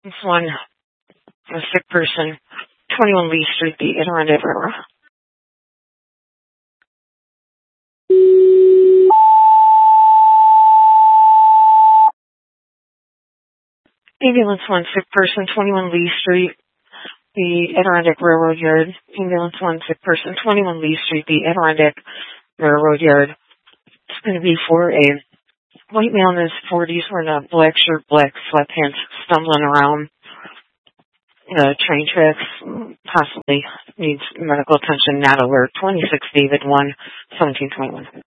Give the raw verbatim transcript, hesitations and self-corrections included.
This one, a sick person, twenty-one Lee Street, the Adirondack River. Ambulance one, sick person, twenty-one Lee Street, the Adirondack Railroad Yard. Ambulance one, sick person, twenty-one Lee Street, the Adirondack Railroad Yard. It's going to be for a white male in his forties wearing a black shirt, black sweatpants, stumbling around the train tracks, possibly needs medical attention, not alert. twenty-six David one, seventeen twenty-one.